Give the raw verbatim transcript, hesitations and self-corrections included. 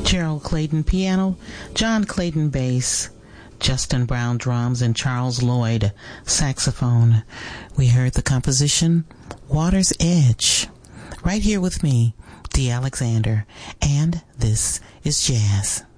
Gerald Clayton piano, John Clayton bass, Justin Brown drums, and Charles Lloyd saxophone. We heard the composition Water's Edge. Right here with me, Dee Alexander, and this is Jazz.